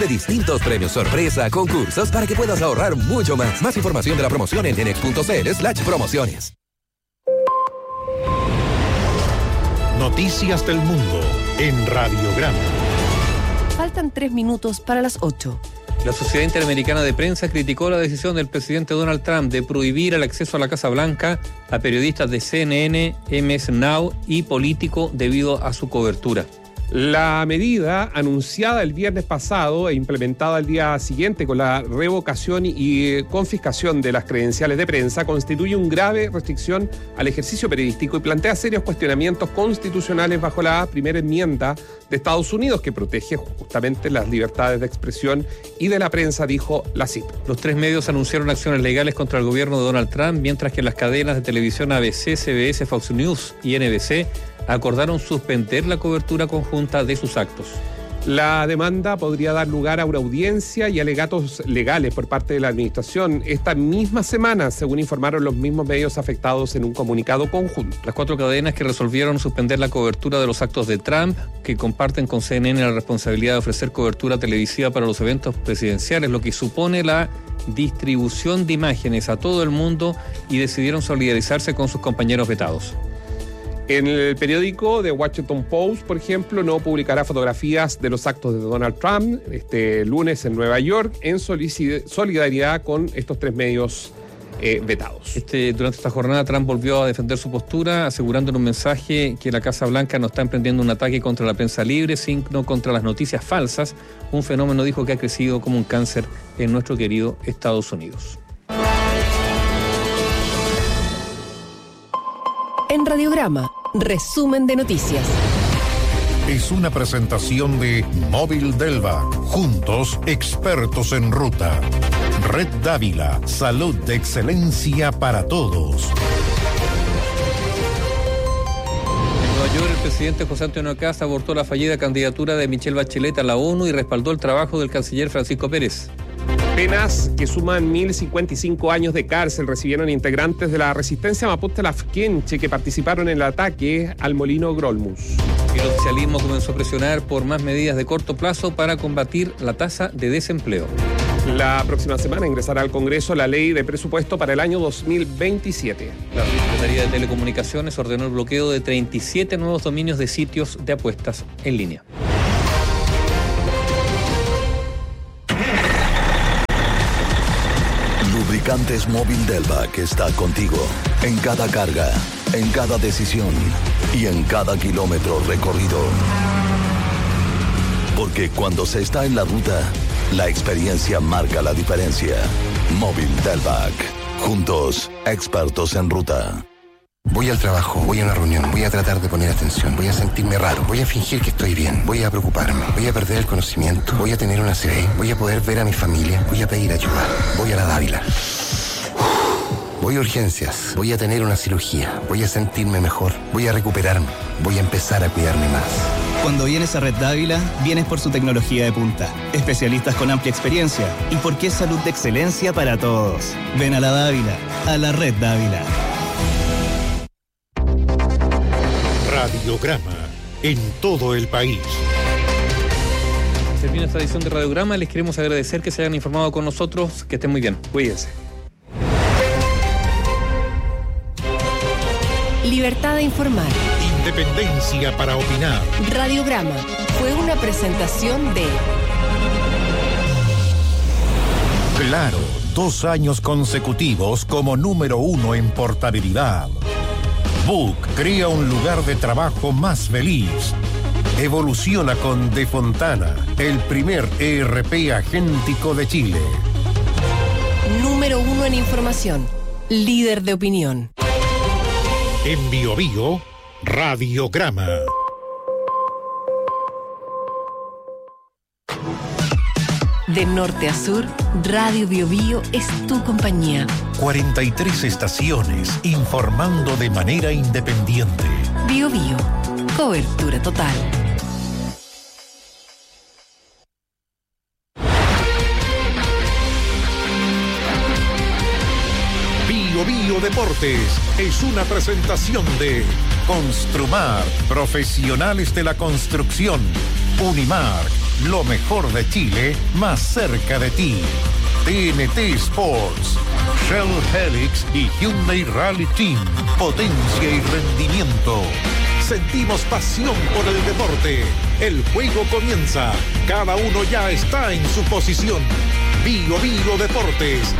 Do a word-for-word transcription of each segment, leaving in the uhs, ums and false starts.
de distintos premios sorpresa, concursos para que puedas ahorrar mucho más. Más información de la promoción en enex.cl slash promociones. Noticias del mundo en Radiograma. Faltan tres minutos para las ocho. La Sociedad Interamericana de Prensa criticó la decisión del presidente Donald Trump de prohibir el acceso a la Casa Blanca a periodistas de C N N, M S Now y Político debido a su cobertura. La medida, anunciada el viernes pasado e implementada al día siguiente con la revocación y confiscación de las credenciales de prensa, constituye una grave restricción al ejercicio periodístico y plantea serios cuestionamientos constitucionales bajo la primera enmienda de Estados Unidos, que protege justamente las libertades de expresión y de la prensa, dijo la C I P. Los tres medios anunciaron acciones legales contra el gobierno de Donald Trump, mientras que las cadenas de televisión A B C, C B S, Fox News y N B C acordaron suspender la cobertura conjunta de sus actos. La demanda podría dar lugar a una audiencia y alegatos legales por parte de la administración esta misma semana, según informaron los mismos medios afectados en un comunicado conjunto. Las cuatro cadenas que resolvieron suspender la cobertura de los actos de Trump, que comparten con C N N la responsabilidad de ofrecer cobertura televisiva para los eventos presidenciales, lo que supone la distribución de imágenes a todo el mundo, y decidieron solidarizarse con sus compañeros vetados. En el periódico The Washington Post, por ejemplo, no publicará fotografías de los actos de Donald Trump este lunes en Nueva York, en solidaridad con estos tres medios eh, vetados. Este, durante esta jornada, Trump volvió a defender su postura, asegurando en un mensaje que la Casa Blanca no está emprendiendo un ataque contra la prensa libre, sino contra las noticias falsas, un fenómeno, dijo, que ha crecido como un cáncer en nuestro querido Estados Unidos. En Radiograma, resumen de noticias. Es una presentación de Móvil Delva. Juntos, expertos en ruta. Red Dávila, salud de excelencia para todos. En Nueva York, el presidente José Antonio Kast abortó la fallida candidatura de Michelle Bachelet a la ONU y respaldó el trabajo del canciller Francisco Pérez. Penas que suman mil cincuenta y cinco años de cárcel recibieron integrantes de la resistencia Mapuche Lafkenche que participaron en el ataque al molino Grolmus. El oficialismo comenzó a presionar por más medidas de corto plazo para combatir la tasa de desempleo. La próxima semana ingresará al Congreso la ley de presupuesto para el año dos mil veintisiete. La Secretaría de Telecomunicaciones ordenó el bloqueo de treinta y siete nuevos dominios de sitios de apuestas en línea. Lubricantes Móvil Delva, que está contigo en cada carga, en cada decisión y en cada kilómetro recorrido. Porque cuando se está en la ruta, la experiencia marca la diferencia. Móvil Delvac. Juntos, expertos en ruta. Voy al trabajo, voy a una reunión, voy a tratar de poner atención, voy a sentirme raro, voy a fingir que estoy bien, voy a preocuparme, voy a perder el conocimiento, voy a tener una C V, voy a poder ver a mi familia, voy a pedir ayuda, voy a la Dávila. Voy a urgencias, voy a tener una cirugía, voy a sentirme mejor, voy a recuperarme, voy a empezar a cuidarme más. Cuando vienes a Red Dávila, vienes por su tecnología de punta, especialistas con amplia experiencia y porque es salud de excelencia para todos. Ven a la Dávila, a la Red Dávila. Radiograma en todo el país. Termina esta edición de Radiograma. Les queremos agradecer que se hayan informado con nosotros. Que estén muy bien. Cuídense. Libertad de informar. Independencia para opinar. Radiograma fue una presentación de Claro, dos años consecutivos como número uno en portabilidad. Book crea un lugar de trabajo más feliz. Evoluciona con De Fontana, el primer E R P agéntico de Chile. Número uno en información. Líder de opinión. En Bio Bio, Radiograma. De norte a sur, Radio Bio Bio es tu compañía. cuarenta y tres estaciones informando de manera independiente. Bio Bio, cobertura total. Bio Bio Deportes es una presentación de Construmar, profesionales de la construcción, Unimark, Lo mejor de Chile más cerca de ti. T N T Sports. Shell Helix y Hyundai Rally Team. Potencia y rendimiento. Sentimos pasión por el deporte. El juego comienza. Cada uno ya está en su posición. Bio Bio Deportes.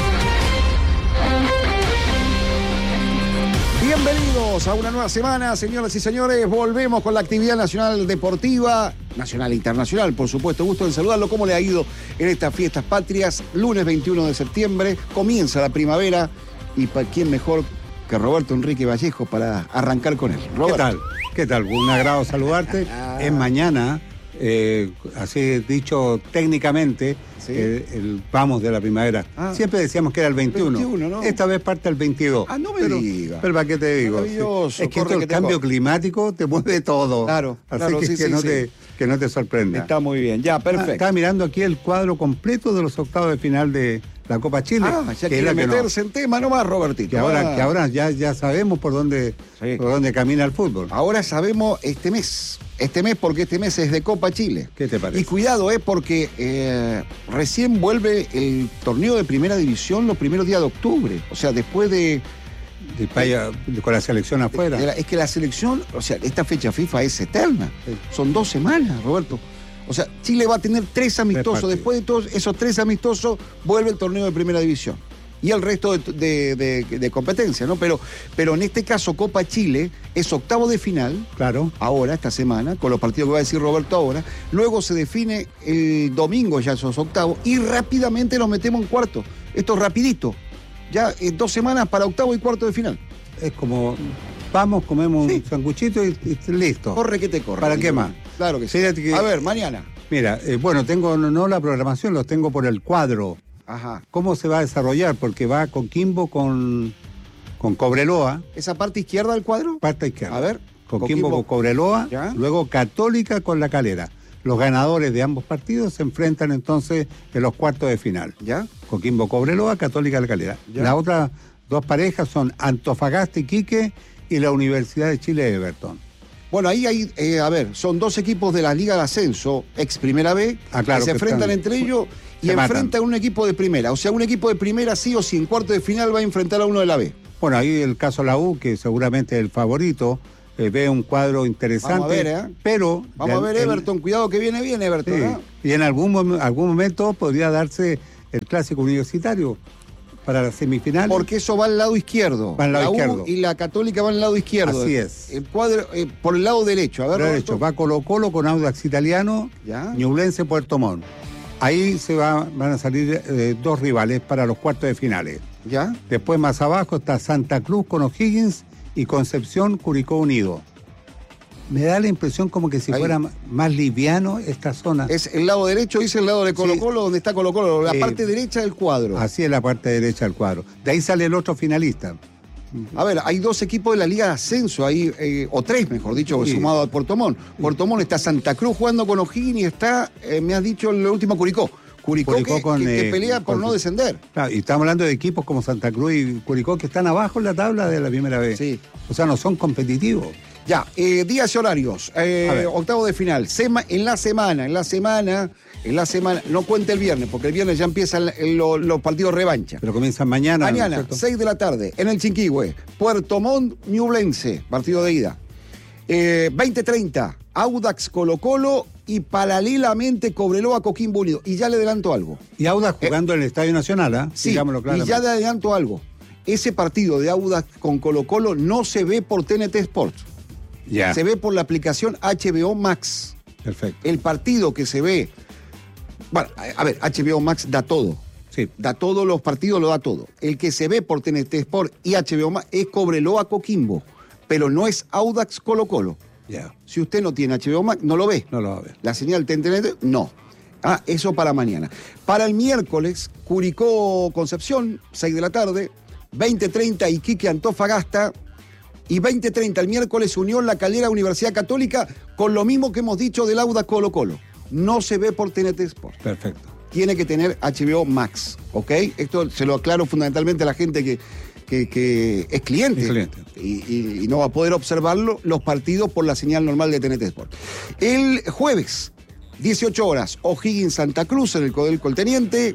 Bienvenidos a una nueva semana, señoras y señores. Volvemos con la actividad nacional deportiva, nacional e internacional, por supuesto. Gusto en saludarlo. ¿Cómo le ha ido en estas fiestas patrias? Lunes veintiuno de septiembre, comienza la primavera. ¿Y para quién mejor que Roberto Enrique Vallejo para arrancar con él? Roberto. ¿Qué tal? ¿Qué tal? Un agrado saludarte. Es mañana, eh, así dicho técnicamente, sí. el, el vamos de la primavera. Ah. Siempre decíamos que era el veintiuno. veintiuno, ¿no? Esta vez parte el veintidós. Ah, no me pero, digas. Pero ¿para qué te digo? Sí. Es que esto, el que cambio corre. climático te mueve todo. Claro, Así claro, que, sí, que, sí, no sí. Te, que no te sorprenda. Está muy bien, ya, perfecto. Ah, estaba mirando aquí el cuadro completo de los octavos de final de la Copa Chile. Ah, ya que quiere meterse no. en tema nomás, Robertito. Que ahora, que ahora ya, ya sabemos por dónde, sí. por dónde camina el fútbol. Ahora sabemos este mes. Este mes, porque este mes es de Copa Chile. ¿Qué te parece? Y cuidado, eh, porque eh, recién vuelve el torneo de primera división los primeros días de octubre. O sea, después de... de vaya, de, con la selección afuera. De la, es que la selección, o sea, esta fecha FIFA es eterna. Sí. Son dos semanas, Roberto. O sea, Chile va a tener tres amistosos. Después de todos esos tres amistosos, vuelve el torneo de primera división. Y el resto de, de, de, de competencia, ¿no? Pero, pero en este caso, Copa Chile es octavo de final. Claro. Ahora, esta semana, con los partidos que va a decir Roberto ahora. Luego se define el domingo ya esos octavos. Y rápidamente los metemos en cuarto. Esto es rapidito. Ya en dos semanas para octavo y cuarto de final. Es como, vamos, comemos sí. un sanguchito y, y listo. Corre que te corre. ¿Para qué más? Claro que sí. Que, a ver, mañana. Mira, eh, bueno, tengo no, no la programación, los tengo por el cuadro. Ajá. ¿Cómo se va a desarrollar? Porque va Coquimbo con, con Cobreloa. ¿Esa parte izquierda del cuadro? Parte izquierda. A ver. Coquimbo, Coquimbo con Cobreloa, ¿ya? Luego Católica con La Calera. Los ganadores de ambos partidos se enfrentan entonces en los cuartos de final. ¿Ya? Coquimbo Cobreloa, Católica La Calera. ¿Ya? Las otras dos parejas son Antofagasta Iquique y la Universidad de Chile Everton. Bueno, ahí hay, eh, a ver, son dos equipos de la Liga de Ascenso, ex Primera B, ah, claro, que se que enfrentan están, entre ellos y enfrentan a un equipo de Primera. O sea, un equipo de Primera sí o sí en cuarto de final va a enfrentar a uno de la B. Bueno, ahí el caso la U, que seguramente es el favorito, eh, ve un cuadro interesante. Vamos a ver, ¿eh? Pero... Vamos a ver, Everton, el, cuidado que viene bien Everton. Sí, ¿eh? Y en algún, algún momento podría darse el clásico universitario para las semifinales. Porque eso va al lado izquierdo. Va al lado la U izquierdo. Y la Católica va al lado izquierdo. Así es. El cuadro, eh, por el lado derecho. A ver, derecho. Va Colo Colo con Audax Italiano, ¿ya? Ñublense, Puerto Montt. Ahí se va, van a salir eh, dos rivales para los cuartos de finales. ¿Ya? Después más abajo está Santa Cruz con O'Higgins y Concepción Curicó Unido. Me da la impresión como que si ahí fuera más liviano esta zona. Es el lado derecho, dice el lado de Colo Colo, sí. Donde está Colo Colo, la eh, parte derecha del cuadro. Así es la parte derecha del cuadro. De ahí sale el otro finalista. A ver, hay dos equipos de la Liga de Ascenso ahí, eh, o tres, mejor dicho, sí. sumado a Puerto Montt. Puerto Montt está Santa Cruz jugando con O'Higgins y está, eh, me has dicho, el último Curicó. Curicó, Curicó que, con, que, que pelea eh, por con, no descender. Claro, y estamos hablando de equipos como Santa Cruz y Curicó que están abajo en la tabla de la primera vez. Sí. O sea, no son competitivos. Ya, eh, días y horarios. Eh, octavo de final. Sema, en la semana, en la semana, en la semana, no cuente el viernes, porque el viernes ya empiezan los lo partidos revancha. Pero comienzan mañana. Mañana, ¿no? seis de la tarde, en el Chinquihue. Puerto Montt, Ñublense, partido de ida. Eh, veinte treinta, Audax Colo Colo y paralelamente Cobreloa Coquimbo Unido. Y ya le adelanto algo. Y Audax jugando eh, en el Estadio Nacional, ¿ah? ¿eh? Sí, digámoslo claramente. Y ya le adelanto algo. Ese partido de Audax con Colo Colo no se ve por T N T Sports. Ya. Se ve por la aplicación H B O Max. Perfecto. El partido que se ve... Bueno, a ver, H B O Max da todo. Sí. Da todo, los partidos lo da todo. El que se ve por T N T Sport y H B O Max es Cobreloa Coquimbo, pero no es Audax Colo Colo. Ya. Si usted no tiene H B O Max, no lo ve. No lo va a ver. La señal T N T, no. Ah, eso para mañana. Para el miércoles, Curicó Concepción, seis de la tarde, veinte treinta Iquique Antofagasta, y veinte treinta el miércoles Unión La Calera Universidad Católica, con lo mismo que hemos dicho del Audax Colo Colo. No se ve por T N T Sport. Perfecto. Tiene que tener H B O Max, ¿ok? Esto se lo aclaro fundamentalmente a la gente que, que, que es cliente, es cliente. Y, y, y no va a poder observarlo los partidos por la señal normal de T N T Sport. El jueves, dieciocho horas, O'Higgins Santa Cruz en el Codelco El Teniente.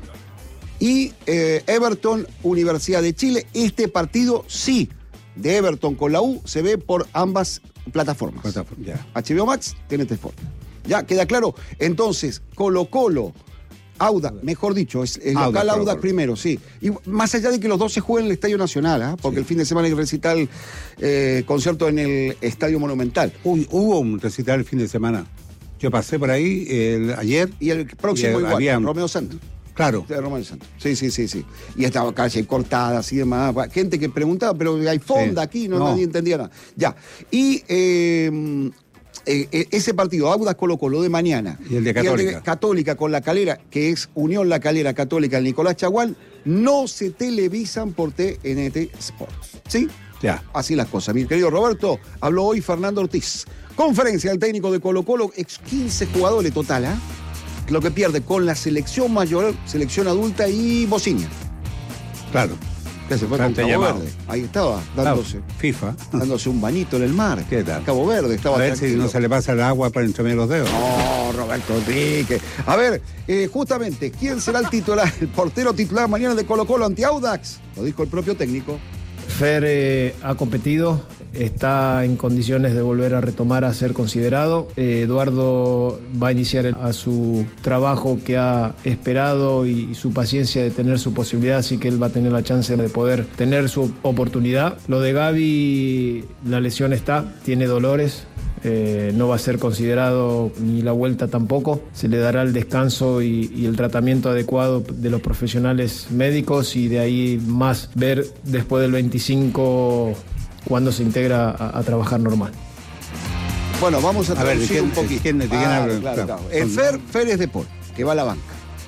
Y eh, Everton, Universidad de Chile. Este partido sí, de Everton con la U, se ve por ambas plataformas. Plataforma, ya. H B O Max, T N T Sport. ¿Ya? ¿Queda claro? Entonces, Colo-Colo, Audax, mejor dicho, es el Audax, local Colo-Colo. Audax primero, sí. Y más allá de que los dos se jueguen en el Estadio Nacional, ¿ah? Porque Sí. el fin de semana hay recital, eh, concierto en el Estadio Monumental. Uy, hubo un recital el fin de semana. Yo pasé por ahí el, ayer. Y el próximo y igual, había- Romeo Santos. Claro. De Romeo Santos. Sí, sí, sí, sí. Y estaba calle cortadas y demás. Gente que preguntaba, pero hay fonda Sí. aquí, no, No. nadie entendía nada. Ya. Y eh, eh, ese partido, Audax Colo-Colo de mañana. Y el de Católica. Católica con La Calera, que es Unión La Calera Católica, el Nicolás Chaguán, no se televisan por T N T Sports. ¿Sí? Ya. Así las cosas. Mi querido Roberto, habló hoy Fernando Ortiz. Conferencia del técnico de Colo-Colo, ex quince jugadores total, ¿ah? Lo que pierde con la selección mayor, selección adulta y Bociña. Claro. Que se fue con Bastante Cabo llamado. Verde. Ahí estaba, dándose, Claro, FIFA. dándose un bañito en el mar. ¿Qué tal? Cabo Verde estaba A ver si tranquilo. no se le pasa el agua para entre medio de los dedos. No, Roberto Enrique. A ver, eh, justamente, ¿quién será el titular, el portero titular mañana de Colo-Colo ante Audax? Lo dijo el propio técnico. Fer eh, ha competido, está en condiciones de volver a retomar a ser considerado. Eh, Eduardo va a iniciar el- a su trabajo que ha esperado y, y su paciencia de tener su posibilidad, así que él va a tener la chance de poder tener su oportunidad. Lo de Gaby, la lesión está, tiene dolores. Eh, no va a ser considerado ni la vuelta tampoco. Se le dará el descanso y, y el tratamiento adecuado de los profesionales médicos y de ahí más ver después del veinticinco cuando se integra a, a trabajar normal. Bueno, vamos a A ver, ¿de traducir quién- un poquito. de quién- de quién Claro, hablan? claro, Claro. claro. El Fer, Fer es de Paul, que va a la banca.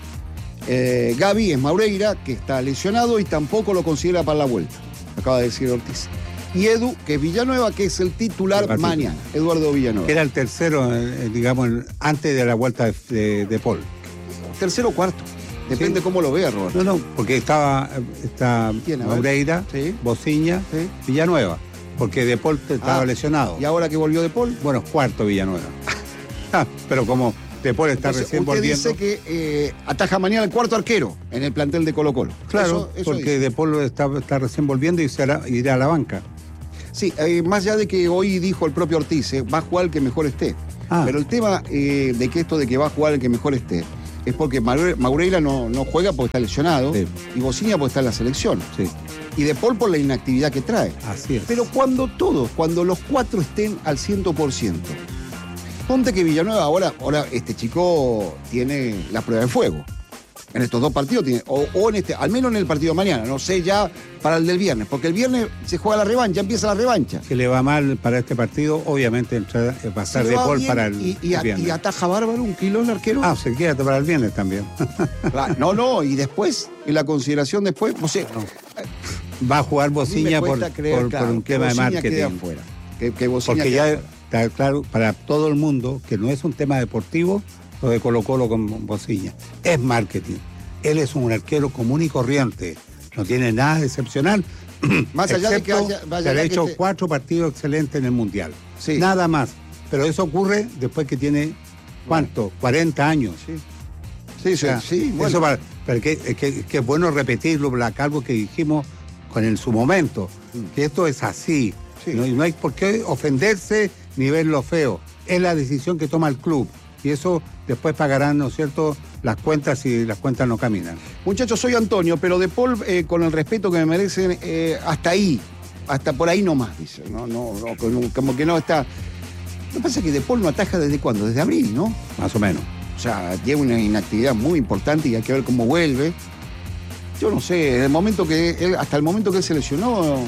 Eh, Gaby es Maureira, que está lesionado y tampoco lo considera para la vuelta. Acaba de decir Ortiz. Y Edu, que es Villanueva, que es el titular El partido. mañana. Eduardo Villanueva. Que era el tercero, eh, digamos, el- antes de la vuelta de, de, de Paul. Tercero o cuarto. Depende Sí. cómo lo vea, Roberto. No, no, porque estaba está ¿Quién? A ver. Moreira, Sí. Bociña, Sí. Villanueva. Porque De Paul estaba Ah, lesionado. Y ahora que volvió de Paul. Bueno, cuarto Villanueva. Ah, pero como De Paul está Entonces, recién usted volviendo. dice que eh, ataja mañana el cuarto arquero en el plantel de Colo-Colo. Claro, Eso- eso porque dice. De Paul está, está recién volviendo y se hará- irá a la banca. Sí, eh, más allá de que hoy dijo el propio Ortiz, eh, va a jugar el que mejor esté. Ah. Pero el tema eh, de que esto de que va a jugar el que mejor esté es porque Maure- Maureira no, no juega porque está lesionado Sí. y Bociña porque está en la selección. Sí, Y De Paul por la inactividad que trae. así es. Pero cuando todos, cuando los cuatro estén al cien por ciento, ponte que Villanueva ahora, ahora este chico tiene la prueba de fuego. En estos dos partidos tiene, o, o en este, al menos en el partido de mañana, no sé ya para el del viernes, porque el viernes se juega la revancha, empieza la revancha. Si le va mal para este partido, obviamente entra, va a Si estar le De va Paul bien para el, y, y el a- viernes. y ataja bárbaro un kilo el arquero. Ah, se queda para el viernes también. Ah, no, no, y después, en la consideración después, no sé, Va a jugar a mí me Bociña por, cuesta creer, por- claro, por un que tema de Bociña quede marketing. afuera, que, que Bociña Porque quede ya afuera. está claro para todo el mundo que no es un tema deportivo lo de Colo Colo con Bociña. Es marketing. Él es un arquero común y corriente. No tiene nada de excepcional. Más allá de que excepto haya- vaya que ha allá que hecho te- cuatro partidos excelentes en el Mundial. Sí. Nada más. Pero eso ocurre después que tiene, ¿cuánto? cuarenta años. Sí, sí, sí, O sea, sí, bueno. Eso para, para que, es que, es que es bueno repetirlo, Black, algo que dijimos con en su momento, que esto es así. Sí. No, y no hay por qué ofenderse ni verlo feo. Es la decisión que toma el club. Y eso después pagarán, ¿no es cierto?, las cuentas si las cuentas no caminan. Muchachos, soy Antonio, pero De Paul, eh, con el respeto que me merecen, eh, hasta ahí, hasta por ahí nomás, dice. No, no, no, como, como que no está. Lo que pasa es que De Paul no ataja desde cuándo, desde abril, ¿no? Más o menos. O sea, tiene una inactividad muy importante y hay que ver cómo vuelve. Yo no sé, desde el momento que él, hasta el momento que él se lesionó,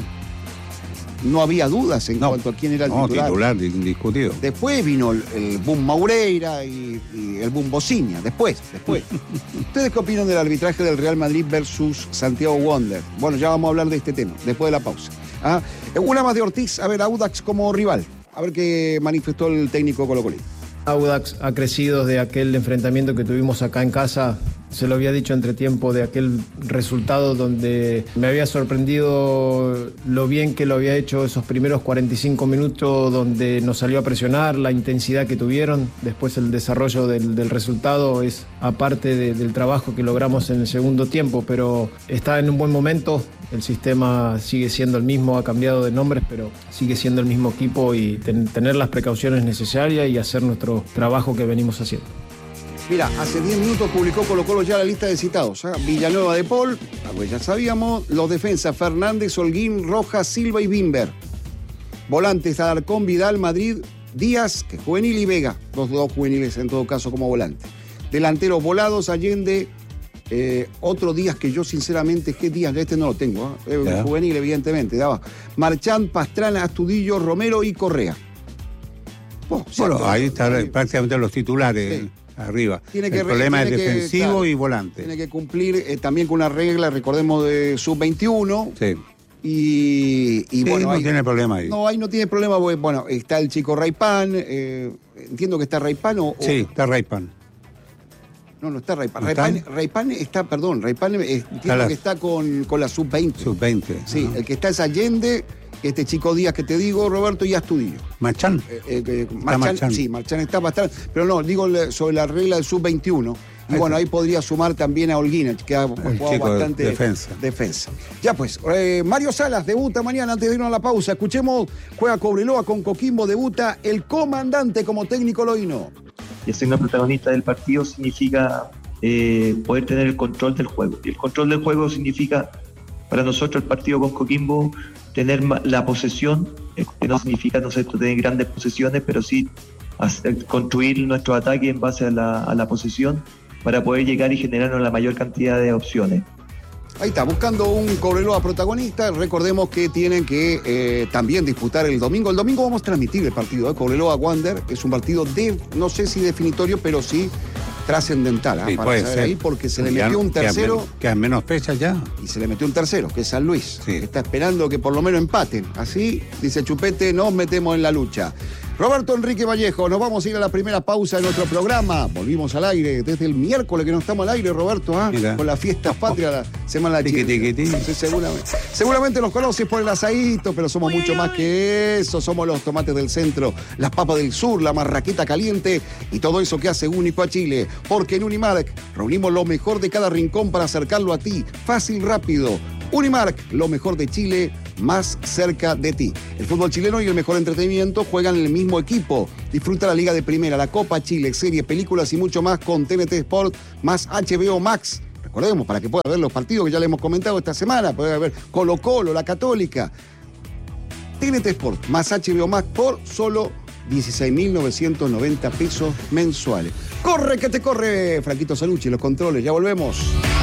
no había dudas en No. cuanto a quién era el No, titular. titular, indiscutido. Después vino el, el boom Maureira y, y el boom Bociña. Después, después. ¿Ustedes qué opinan del arbitraje del Real Madrid versus Santiago Wander? Bueno, ya vamos a hablar de este tema, después de la pausa. ¿Ah? Una más de Ortiz, a ver, Audax como rival. A ver qué manifestó el técnico colocolino. Audax ha crecido desde aquel enfrentamiento que tuvimos acá en casa Se lo había dicho entre tiempo de aquel resultado donde me había sorprendido lo bien que lo había hecho esos primeros cuarenta y cinco minutos, donde nos salió a presionar, la intensidad que tuvieron. Después el desarrollo del, del resultado es aparte de, del trabajo que logramos en el segundo tiempo, pero está en un buen momento. El sistema sigue siendo el mismo, ha cambiado de nombres, pero sigue siendo el mismo equipo y ten, tener las precauciones necesarias y hacer nuestro trabajo que venimos haciendo. Mira, hace diez minutos publicó Colo Colo ya la lista de citados. ¿eh? Villanueva de Paul, pues ya sabíamos. Los defensas Fernández, Holguín, Rojas, Silva y Bimber. Volantes Alarcón, Vidal, Madrid, Díaz, que es juvenil, y Vega. Los dos juveniles en todo caso como volante. Delanteros Volados, Allende, eh, otro Díaz que yo sinceramente, ¿qué Díaz? Este no lo tengo. ¿eh? Eh, juvenil, evidentemente. Daba Marchand, Pastrana, Astudillo, Romero y Correa. Oh, bueno, sí, ahí están eh, prácticamente los titulares. Sí. Arriba. Tiene que, el problema es defensivo que, claro, y volante. Tiene que cumplir eh, también con una regla, recordemos, de sub veintiuno. Sí. Y, y sí, bueno, no ahí, tiene problema ahí. No, ahí no tiene problema, porque, bueno, está el chico Raipan. Eh, entiendo que está Raipan o. Sí, está Raipan. No, no está Raipan. ¿No Raipan, está? Raipan está, perdón, Raipan eh, entiendo está la... que está con, con la sub veinte. sub veinte. Sí, uh-huh. El que está es Allende. Este chico Díaz que te digo, Roberto, y Astudillo. ¿Marchán? Eh, eh, Marchán, sí, Marchán está bastante. Pero no, digo sobre la regla del sub veintiuno. Y ahí bueno, está. Ahí podría sumar también a Holguín, que ha jugado bastante defensa. defensa. Ya pues, eh, Mario Salas debuta mañana antes de irnos a la pausa. Escuchemos, juega Cobreloa con Coquimbo, debuta el comandante como técnico loíno. Y ser una protagonista del partido significa eh, poder tener el control del juego. Y el control del juego significa, para nosotros, el partido con Coquimbo, tener la posesión, que no significa, ¿no es cierto?, tener grandes posesiones, pero sí hacer, construir nuestro ataque en base a la, a la posesión para poder llegar y generarnos la mayor cantidad de opciones. Ahí está, buscando un Cobreloa protagonista. Recordemos que tienen que eh, también disputar el domingo. El domingo vamos a transmitir el partido de ¿eh? Cobreloa Wander. Es un partido de, no sé si definitorio, pero sí trascendental. ¿eh? Sí, para puede saber ser. Ahí porque se le Quedan, metió un tercero. Quedan, quedan menos fechas ya. Y se le metió un tercero, que es San Luis. Sí. Que está esperando que por lo menos empaten. Así, dice Chupete, nos metemos en la lucha. Roberto Enrique Vallejo, nos vamos a ir a la primera pausa de nuestro programa. Volvimos al aire desde el miércoles que no estamos al aire, Roberto, ¿eh? Con la fiesta patria, la semana de Chile. Sí, seguramente. Seguramente los conoces por el asadito, pero somos mucho más que eso. Somos los tomates del centro, las papas del sur, la marraqueta caliente y todo eso que hace único a Chile. Porque en Unimark reunimos lo mejor de cada rincón para acercarlo a ti. Fácil, rápido. Unimark, lo mejor de Chile, más cerca de ti. El fútbol chileno y el mejor entretenimiento juegan en el mismo equipo. Disfruta la Liga de Primera, la Copa Chile, series, películas y mucho más con T N T Sport más H B O Max. Recordemos, para que pueda ver los partidos que ya le hemos comentado esta semana, puede ver Colo Colo, la Católica. T N T Sport más H B O Max por solo dieciséis mil novecientos noventa pesos mensuales. ¡Corre que te corre! Franquito Salucci, los controles, ya volvemos.